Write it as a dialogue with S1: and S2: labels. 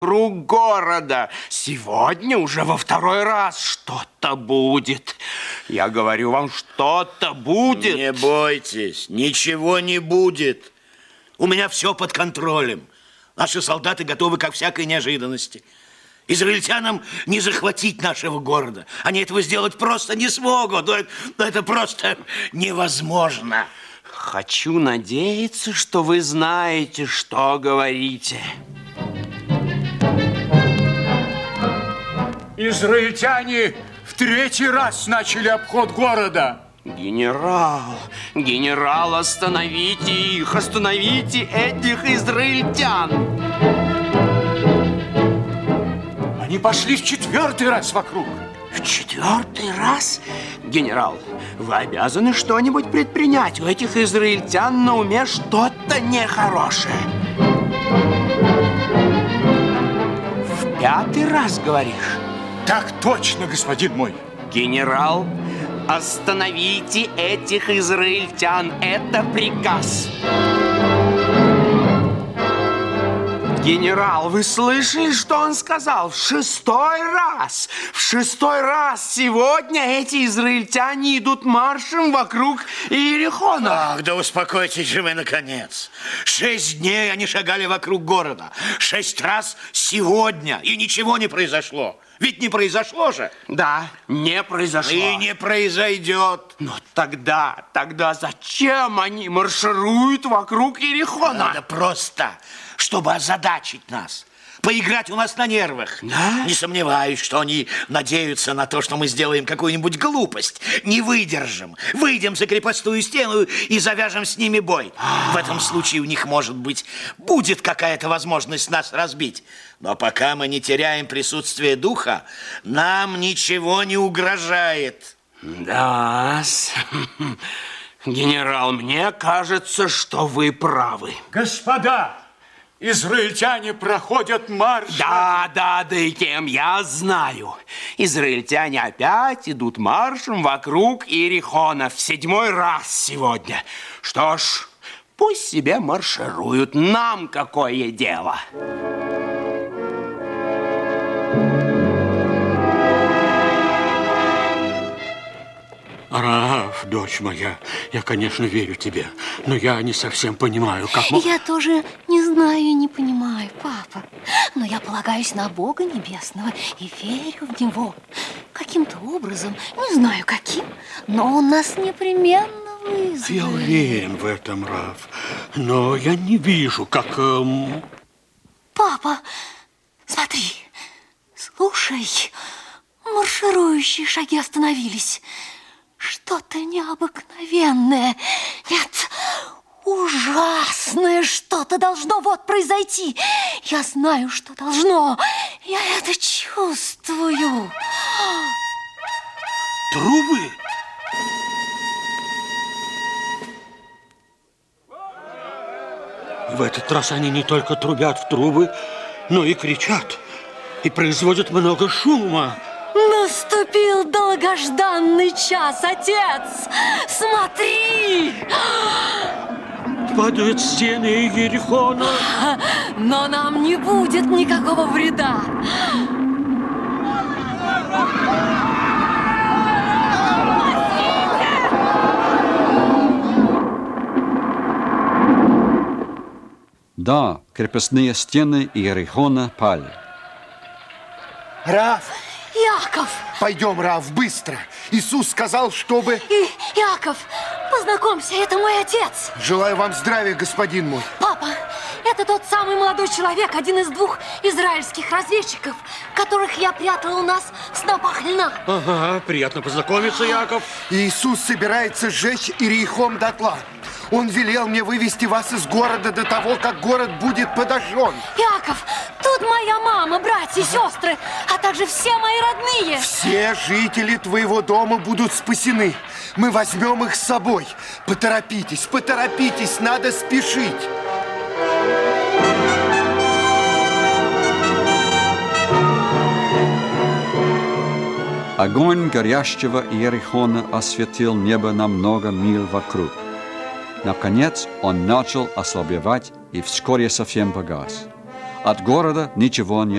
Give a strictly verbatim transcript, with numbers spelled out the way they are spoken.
S1: вокруг города. Сегодня уже во второй раз что-то будет. Я говорю вам, что-то будет.
S2: Не бойтесь, ничего не будет. У меня все под контролем. Наши солдаты готовы ко всякой неожиданности. Израильтянам не захватить нашего города. Они этого сделать просто не смогут. Но это, но это просто невозможно.
S1: Хочу надеяться, что вы знаете, что говорите.
S3: Израильтяне в третий раз начали обход города.
S1: Генерал, генерал, остановите их, остановите этих израильтян.
S3: Они пошли в четвертый раз вокруг.
S1: В четвертый раз? Генерал, вы обязаны что-нибудь предпринять. У этих израильтян на уме что-то нехорошее. В пятый раз, говоришь?
S3: Так точно, господин мой.
S1: Генерал, остановите этих израильтян. Это приказ. Генерал, вы слышали, что он сказал? В шестой раз, в шестой раз сегодня эти израильтяне идут маршем вокруг Иерихона.
S2: Ах, да успокойтесь же вы, наконец. Шесть дней они шагали вокруг города. Шесть раз сегодня, и ничего не произошло. Ведь не произошло же?
S1: Да, не произошло.
S2: И не произойдет.
S1: Но тогда, тогда зачем они маршируют вокруг Иерихона?
S2: Надо просто, чтобы озадачить нас. Поиграть у нас на нервах.
S1: Да?
S2: Не сомневаюсь, что они надеются на то, что мы сделаем какую-нибудь глупость. Не выдержим. Выйдем за крепостную стену и завяжем с ними бой. В этом случае у них, может быть, будет какая-то возможность нас разбить. Но пока мы не теряем присутствие духа, нам ничего не угрожает.
S1: Да, генерал, мне кажется, что вы правы.
S3: Господа, израильтяне проходят марш.
S1: Да, да, да и кем, я знаю. Израильтяне опять идут маршем вокруг Иерихона в седьмой раз сегодня. Что ж, пусть себе маршируют. Нам какое дело?
S4: Раав, дочь моя, я, конечно, верю тебе, но я не совсем понимаю, как...
S5: Я тоже не знаю и не понимаю, папа. Но я полагаюсь на Бога Небесного и верю в Него. Каким-то образом, не знаю каким, но Он нас непременно вызовет.
S4: Я уверен в этом, Раав, но я не вижу, как... Эм...
S5: Папа, смотри, слушай, марширующие шаги остановились. Что-то необыкновенное, нет, ужасное что-то должно вот произойти. Я знаю, что должно, я это чувствую.
S4: Трубы? В этот раз они не только трубят в трубы, но и кричат, и производят много шума.
S5: Наступил долгожданный час, отец! Смотри!
S4: Падают стены Иерихона.
S5: Но нам не будет никакого вреда.
S6: Да, крепостные стены Иерихона пали.
S7: Раав!
S5: Яков!
S7: Пойдем, Раав, быстро. Иисус сказал, чтобы...
S5: И, Яков, познакомься, это мой отец.
S7: Желаю вам здравия, господин мой.
S5: Папа, это тот самый молодой человек, один из двух израильских разведчиков, которых я прятал у нас в снопах льна.
S4: Ага, приятно познакомиться, Яков.
S7: Иисус собирается сжечь Иерихон дотла. Он велел мне вывести вас из города до того, как город будет подожжен.
S5: Яков, тут моя мама, братья, сестры, а также все мои родные.
S7: Все жители твоего дома будут спасены. Мы возьмем их с собой. Поторопитесь, поторопитесь, надо спешить.
S6: Огонь горящего Иерихона осветил небо на много миль вокруг. Наконец он начал ослабевать и вскоре совсем погас. от города ничего не